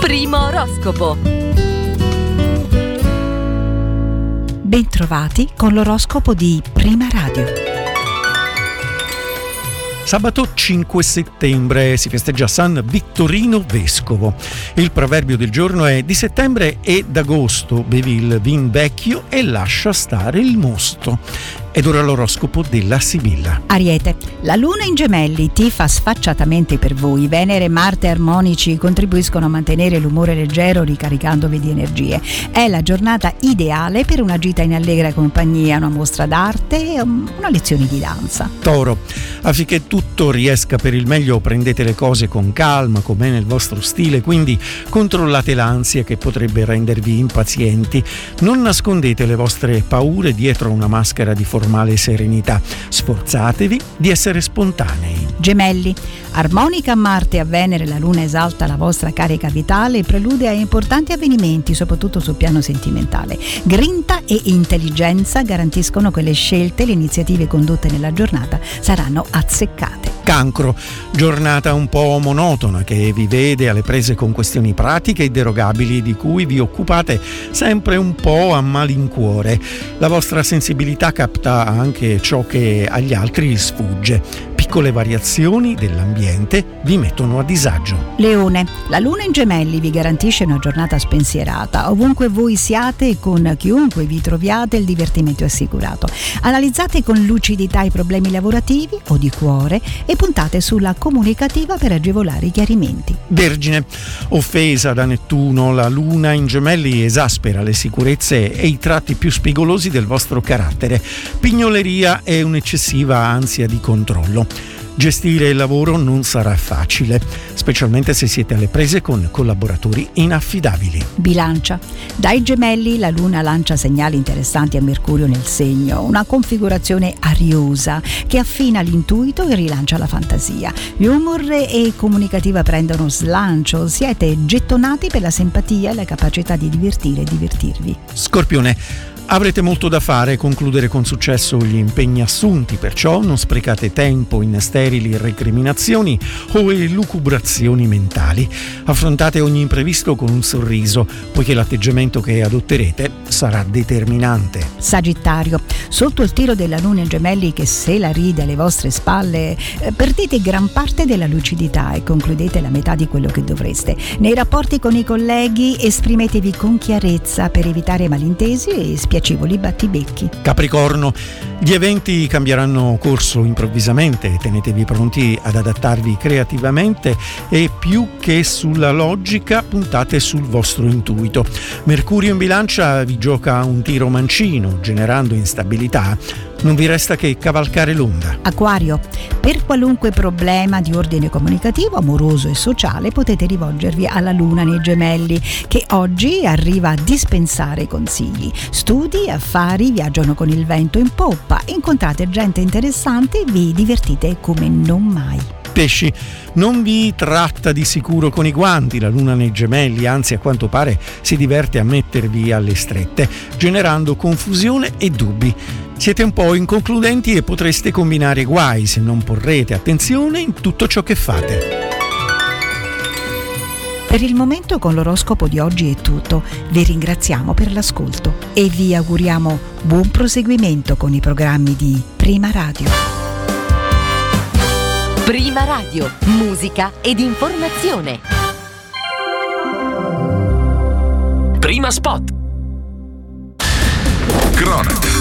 Primo oroscopo. Bentrovati con l'oroscopo di Prima Radio. Sabato 5 settembre si festeggia San Vittorino Vescovo. Il proverbio del giorno è: di settembre ed agosto bevi il vin vecchio e lascia stare il mosto. Ed ora l'oroscopo della Sibilla. Ariete, la luna in gemelli tifa sfacciatamente per voi. Venere e Marte armonici contribuiscono a mantenere l'umore leggero ricaricandovi di energie. È la giornata ideale per una gita in allegra compagnia, una mostra d'arte e una lezione di danza. Toro, affinché tutto riesca per il meglio prendete le cose con calma, come nel vostro stile, quindi controllate l'ansia che potrebbe rendervi impazienti. Non nascondete le vostre paure dietro una maschera di formale serenità. Sforzatevi di essere spontanei. Gemelli, armonica a Marte e a Venere, la luna esalta la vostra carica vitale e prelude a importanti avvenimenti, soprattutto sul piano sentimentale. Grinta e intelligenza garantiscono che le scelte e le iniziative condotte nella giornata saranno azzeccate. Cancro, giornata un po' monotona che vi vede alle prese con questioni pratiche e derogabili di cui vi occupate sempre un po' a malincuore. La vostra sensibilità capta anche ciò che agli altri sfugge. Piccole variazioni dell'ambiente vi mettono a disagio. Leone, la luna in gemelli vi garantisce una giornata spensierata. Ovunque voi siate e con chiunque vi troviate, il divertimento è assicurato. Analizzate con lucidità i problemi lavorativi o di cuore e puntate sulla comunicativa per agevolare i chiarimenti. Vergine, offesa da Nettuno, la luna in gemelli esaspera le sicurezze e i tratti più spigolosi del vostro carattere. Pignoleria e un'eccessiva ansia di controllo. Gestire il lavoro non sarà facile, specialmente se siete alle prese con collaboratori inaffidabili. Bilancia, dai gemelli la luna lancia segnali interessanti a Mercurio nel segno, una configurazione ariosa che affina l'intuito e rilancia la fantasia. L'humor e comunicativa prendono slancio, siete gettonati per la simpatia e la capacità di divertire e divertirvi. Scorpione, avrete molto da fare e concludere con successo gli impegni assunti, perciò non sprecate tempo in sterili recriminazioni o elucubrazioni mentali. Affrontate ogni imprevisto con un sorriso, poiché l'atteggiamento che adotterete sarà determinante. Sagittario, sotto il tiro della luna in gemelli che se la ride alle vostre spalle, perdete gran parte della lucidità e concludete la metà di quello che dovreste. Nei rapporti con i colleghi esprimetevi con chiarezza per evitare malintesi e spiacevoli battibecchi. Capricorno, gli eventi cambieranno corso improvvisamente, tenetevi pronti ad adattarvi creativamente e più che sulla logica puntate sul vostro intuito. Mercurio in bilancia vi gioca un tiro mancino, generando instabilità. Non vi resta che cavalcare l'onda. Acquario, per qualunque problema di ordine comunicativo, amoroso e sociale potete rivolgervi alla luna nei gemelli, che oggi arriva a dispensare consigli. Studi, affari viaggiano con il vento in poppa, incontrate gente interessante e vi divertite come non mai. Pesci, non vi tratta di sicuro con i guanti, la luna nei gemelli, anzi a quanto pare si diverte a mettervi alle strette, generando confusione e dubbi. Siete un po' inconcludenti e potreste combinare guai se non porrete attenzione in tutto ciò che fate. Per il momento con l'oroscopo di oggi è tutto. Vi ringraziamo per l'ascolto e vi auguriamo buon proseguimento con i programmi di Prima Radio. Prima Radio, musica ed informazione. Prima spot. Cronaca.